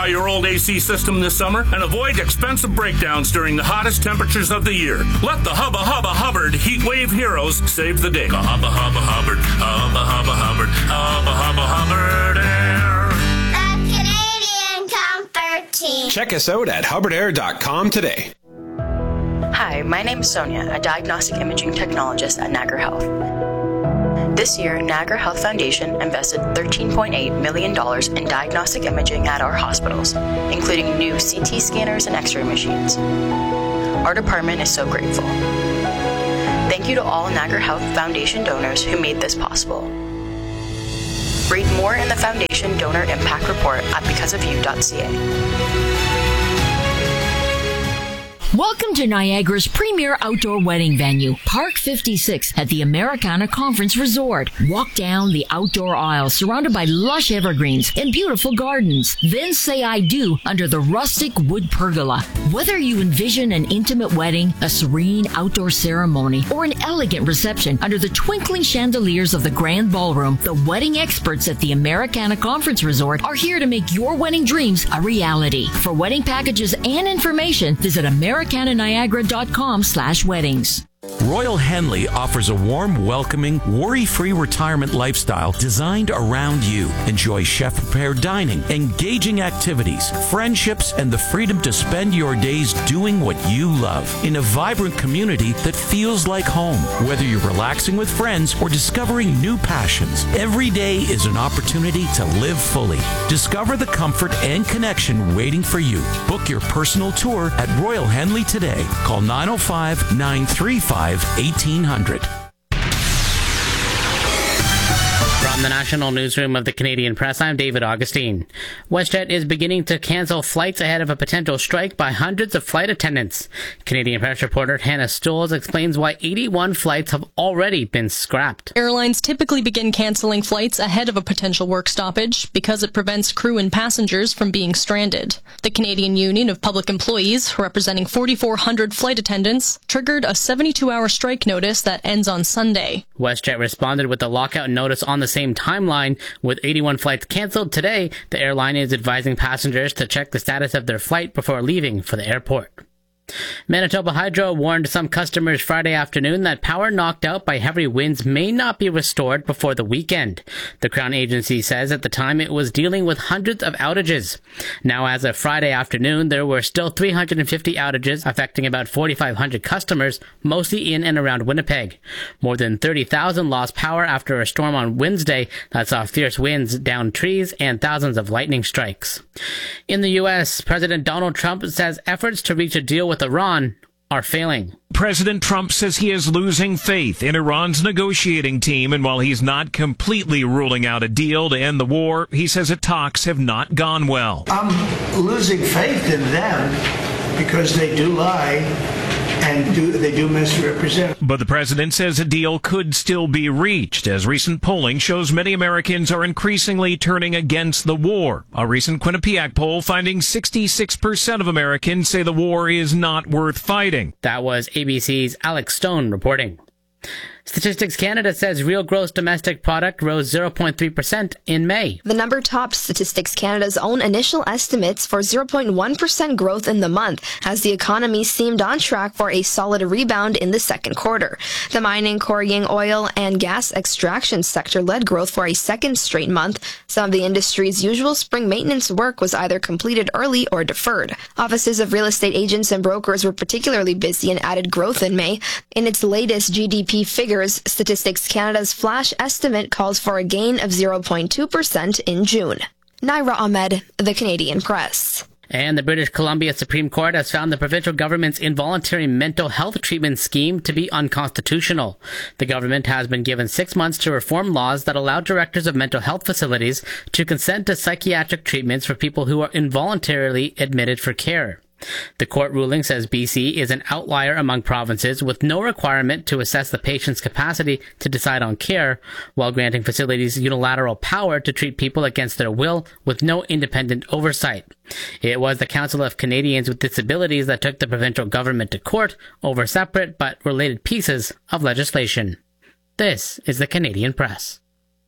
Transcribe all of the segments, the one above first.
Modify your old AC system this summer and avoid expensive breakdowns during the hottest temperatures of the year. Let the Hubba Hubba Hubbard Heat Wave Heroes save the day. Hubba Hubba Hubbard, Hubba Hubba Hubbard, Hubba Hubba Hubbard Air. The Canadian Comfort Team. Check us out at hubbardair.com today. Hi, my name is Sonia, a diagnostic imaging technologist at Niagara Health. This year, Niagara Health Foundation invested $13.8 million in diagnostic imaging at our hospitals, including new CT scanners and X-ray machines. Our department is so grateful. Thank you to all Niagara Health Foundation donors who made this possible. Read more in the Foundation Donor Impact Report at becauseofyou.ca. Welcome to Niagara's premier outdoor wedding venue, Park 56 at the Americana Conference Resort. Walk down the outdoor aisle surrounded by lush evergreens and beautiful gardens. Then say I do under the rustic wood pergola. Whether you envision an intimate wedding, a serene outdoor ceremony, or an elegant reception under the twinkling chandeliers of the Grand Ballroom, the wedding experts at the Americana Conference Resort are here to make your wedding dreams a reality. For wedding packages and information, visit americananiagara.com/weddings. Royal Henley offers a warm, welcoming, worry-free retirement lifestyle designed around you. Enjoy chef-prepared dining, engaging activities, friendships, and the freedom to spend your days doing what you love in a vibrant community that feels like home. Whether you're relaxing with friends or discovering new passions, every day is an opportunity to live fully. Discover the comfort and connection waiting for you. Book your personal tour at Royal Henley today. Call 905-935-1800. From the National Newsroom of the Canadian Press, I'm David Augustine. WestJet is beginning to cancel flights ahead of a potential strike by hundreds of flight attendants. Canadian Press reporter Hannah Stolz explains why 81 flights have already been scrapped. Airlines typically begin canceling flights ahead of a potential work stoppage because it prevents crew and passengers from being stranded. The Canadian Union of Public Employees, representing 4,400 flight attendants, triggered a 72-hour strike notice that ends on Sunday. WestJet responded with a lockout notice on the same timeline. With 81 flights canceled today, the airline is advising passengers to check the status of their flight before leaving for the airport. Manitoba Hydro warned some customers Friday afternoon that power knocked out by heavy winds may not be restored before the weekend. The Crown Agency says at the time it was dealing with hundreds of outages. Now, as of Friday afternoon, there were still 350 outages affecting about 4,500 customers, mostly in and around Winnipeg. More than 30,000 lost power after a storm on Wednesday that saw fierce winds down trees and thousands of lightning strikes. In the U.S., President Donald Trump says efforts to reach a deal with Iran are failing. President Trump says he is losing faith in Iran's negotiating team, and while he's not completely ruling out a deal to end the war, he says the talks have not gone well. I'm losing faith in them because they do lie and they do misrepresent. But the president says a deal could still be reached, as recent polling shows many Americans are increasingly turning against the war. A recent Quinnipiac poll finding 66% of Americans say the war is not worth fighting. That was ABC's Alex Stone reporting. Statistics Canada says real gross domestic product rose 0.3% in May. The number topped Statistics Canada's own initial estimates for 0.1% growth in the month, as the economy seemed on track for a solid rebound in the second quarter. The mining, quarrying, oil, and gas extraction sector led growth for a second straight month. Some of the industry's usual spring maintenance work was either completed early or deferred. Offices of real estate agents and brokers were particularly busy and added growth in May. In its latest GDP figure, Statistics Canada's flash estimate calls for a gain of 0.2% in June. Naira Ahmed, The Canadian Press. And the British Columbia Supreme Court has found the provincial government's involuntary mental health treatment scheme to be unconstitutional. The government has been given 6 months to reform laws that allow directors of mental health facilities to consent to psychiatric treatments for people who are involuntarily admitted for care. The court ruling says BC is an outlier among provinces with no requirement to assess the patient's capacity to decide on care, while granting facilities unilateral power to treat people against their will with no independent oversight. It was the Council of Canadians with Disabilities that took the provincial government to court over separate but related pieces of legislation. This is the Canadian Press.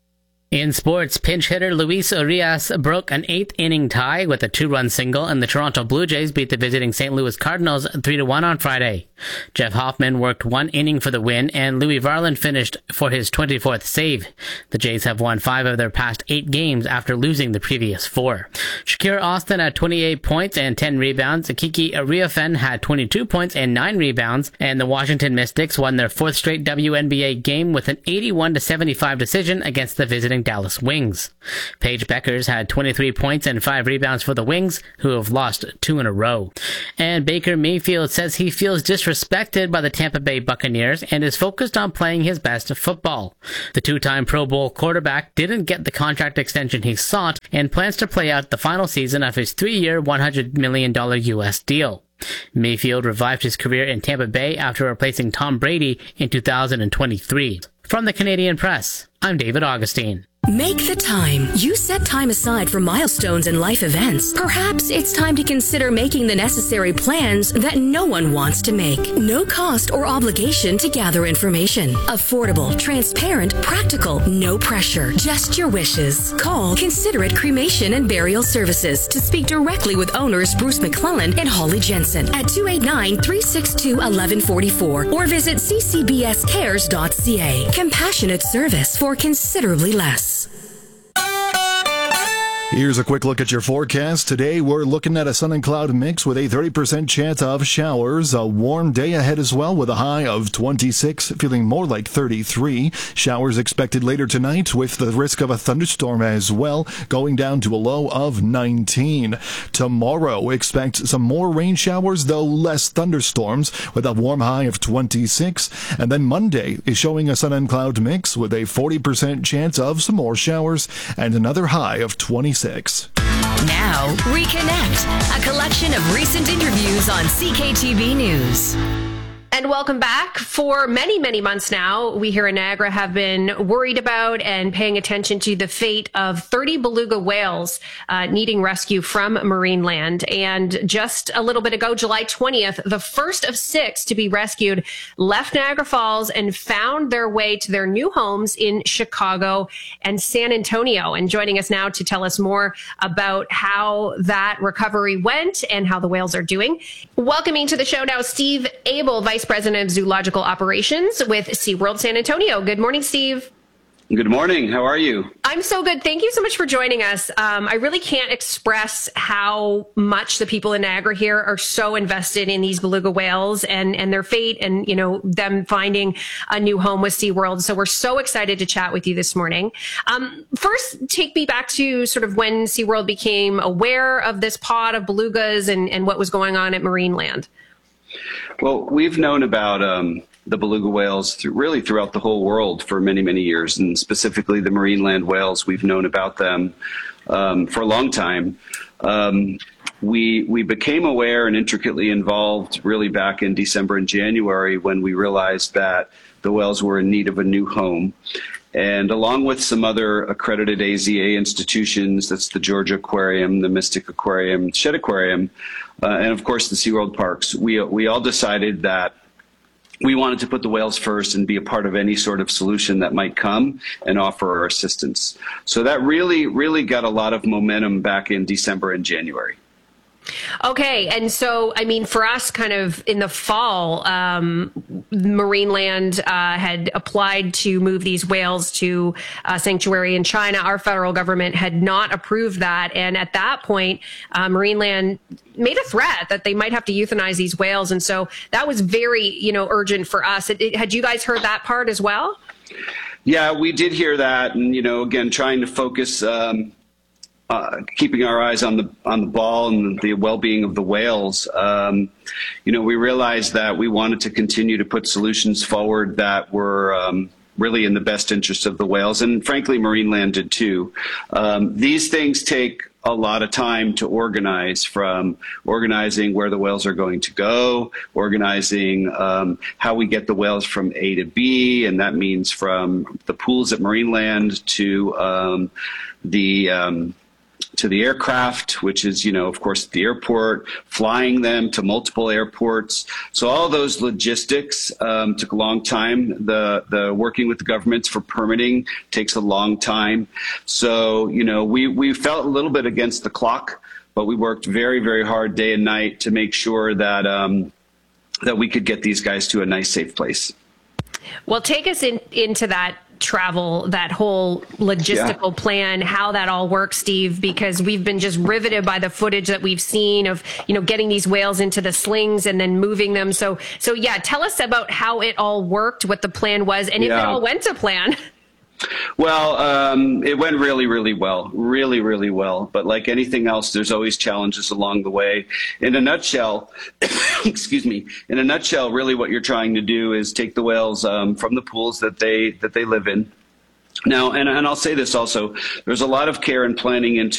In sports, pinch hitter Luis Urias broke an 8th-inning tie with a 2-run single, and the Toronto Blue Jays beat the visiting St. Louis Cardinals 3-1 on Friday. Jeff Hoffman worked 1 inning for the win, and Louis Varland finished for his 24th save. The Jays have won 5 of their past 8 games after losing the previous 4. Shakira Austin had 28 points and 10 rebounds. Kiki Ariafen had 22 points and 9 rebounds, and the Washington Mystics won their 4th straight WNBA game with an 81-75 decision against the visiting Dallas Wings. Paige Beckers had 23 points and 5 rebounds for the Wings, who have lost 2 in a row. And Baker Mayfield says he feels disrespected by the Tampa Bay Buccaneers and is focused on playing his best football. The 2-time Pro Bowl quarterback didn't get the contract extension he sought and plans to play out the final season of his 3-year, $100 million U.S. deal. Mayfield revived his career in Tampa Bay after replacing Tom Brady in 2023. From the Canadian Press, I'm David Augustine. Make the time. You set time aside for milestones and life events. Perhaps it's time to consider making the necessary plans that no one wants to make. No cost or obligation to gather information. Affordable, transparent, practical, no pressure. Just your wishes. Call Considerate Cremation and Burial Services to speak directly with owners Bruce McClellan and Holly Jensen at 289-362-1144 or visit ccbscares.ca. Compassionate service for considerably less. Here's a quick look at your forecast. Today, we're looking at a sun and cloud mix with a 30% chance of showers. A warm day ahead as well with a high of 26, feeling more like 33. Showers expected later tonight with the risk of a thunderstorm as well, going down to a low of 19. Tomorrow, expect some more rain showers, though less thunderstorms, with a warm high of 26. And then Monday is showing a sun and cloud mix with a 40% chance of some more showers and another high of 26. Now, Reconnect, a collection of recent interviews on CKTB News. And welcome back. For many, many months now, we here in Niagara have been worried about and paying attention to the fate of 30 beluga whales needing rescue from Marineland. And just a little bit ago, July 20th, the first of 6 to be rescued left Niagara Falls and found their way to their new homes in Chicago and San Antonio. And joining us now to tell us more about how that recovery went and how the whales are doing. Welcoming to the show now, Steve Abel, Vice President of Zoological Operations with SeaWorld San Antonio. Good morning, Steve. Good morning. How are you? I'm so good. Thank you so much for joining us. I really can't express how much the people in Niagara here are so invested in these beluga whales and their fate and, you know, them finding a new home with SeaWorld. So we're so excited to chat with you this morning. First, take me back to sort of when SeaWorld became aware of this pod of belugas and what was going on at Marineland. Well, we've known about the beluga whales throughout the whole world for many, many years, and specifically the Marineland whales. We've known about them for a long time. We became aware and intricately involved really back in December and January when we realized that the whales were in need of a new home. And along with some other accredited AZA institutions, that's the Georgia Aquarium, the Mystic Aquarium, Shedd Aquarium, and of course the SeaWorld parks, we all decided that we wanted to put the whales first and be a part of any sort of solution that might come and offer our assistance. So that really got a lot of momentum back in December and January. Okay. And so, I mean, for us kind of in the fall, Marineland had applied to move these whales to a sanctuary in China. Our federal government had not approved that. And at that point, Marineland made a threat that they might have to euthanize these whales. And so that was very, urgent for us. Had you guys heard that part as well? Yeah, we did hear that. And, again, trying to focus, keeping our eyes on the ball and the well-being of the whales, we realized that we wanted to continue to put solutions forward that were really in the best interest of the whales, and frankly, Marineland did too. These things take a lot of time to organize, from organizing where the whales are going to go, organizing how we get the whales from A to B, and that means from the pools at Marineland to the aircraft, which is, of course, at the airport, flying them to multiple airports. So all those logistics took a long time. The working with the governments for permitting takes a long time. So, we felt a little bit against the clock, but we worked very, very hard day and night to make sure that that we could get these guys to a nice, safe place. Well, take us into that travel, that whole logistical plan, how that all works, Steve, because we've been just riveted by the footage that we've seen of, getting these whales into the slings and then moving them. So yeah, tell us about how it all worked, what the plan was, and if it all went to plan. Well, it went really, really well, really, really well. But like anything else, there's always challenges along the way. In a nutshell, really what you're trying to do is take the whales from the pools that they live in. Now, and I'll say this also, there's a lot of care and planning into